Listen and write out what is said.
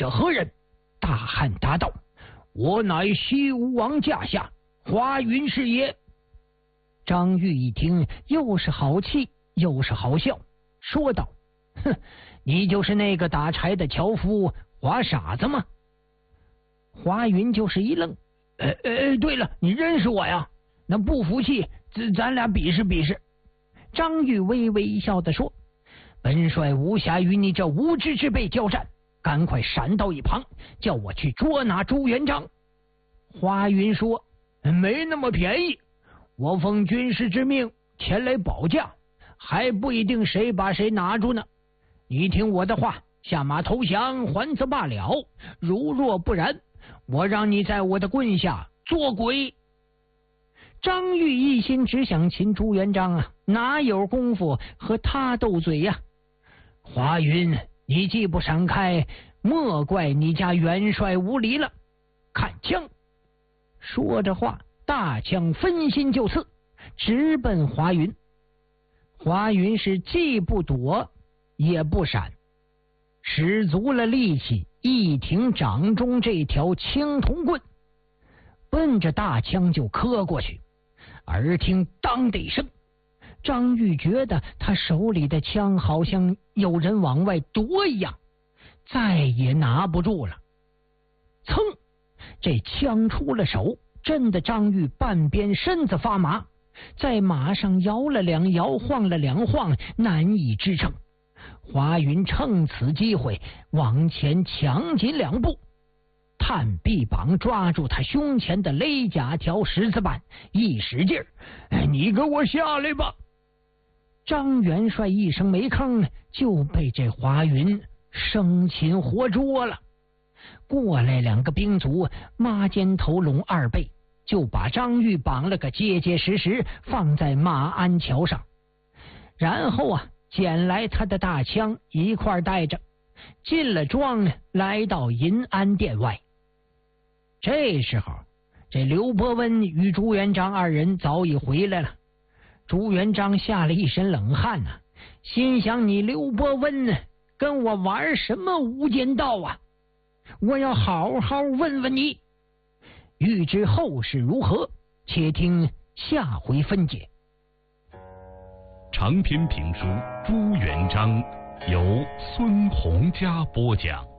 者何人？”大汉答道：“我乃西吴王驾下，华云是也。”张玉一听，又是好气又是好笑，说道：“哼，你就是那个打柴的樵夫华傻子吗？”华云就是一愣：“对了，你认识我呀？那不服气，咱俩比试比试。”张玉微微一笑的说：“本帅无暇与你这无知之辈交战，赶快闪到一旁，叫我去捉拿朱元璋。”华云说：“没那么便宜，我奉军师之命前来保驾，还不一定谁把谁拿住呢。你听我的话，下马投降还则罢了，如若不然，我让你在我的棍下做鬼。”张玉一心只想擒朱元璋啊，哪有功夫和他斗嘴呀？华云，你既不闪开，莫怪你家元帅无礼了。看枪！说着话，大枪分心就刺，直奔华云。华云是既不躲也不闪，使足了力气，一挺掌中这条青铜棍，奔着大枪就磕过去。耳听当的一声，张玉觉得他手里的枪好像有人往外夺一样，再也拿不住了。噌，这枪出了手，震得张玉半边身子发麻，在马上摇了两摇，晃了两晃，难以支撑。华云趁此机会往前抢紧两步，探臂膀抓住他胸前的勒甲条十字板，一使劲儿：“你给我下来吧！”张元帅一声没吭，就被这华云生擒活捉了。过来两个兵卒，抹肩头拢二背，就把张玉绑了个结结实实，放在马鞍桥上。然后捡来他的大枪一块带着，进了庄，来到银安殿外。这时候，这刘伯温与朱元璋二人早已回来了。朱元璋吓了一身冷汗心想：你刘伯温跟我玩什么无间道啊？我要好好问问你。欲知后事如何，且听下回分解。 长篇评书《朱元璋》由孙洪嘉播讲。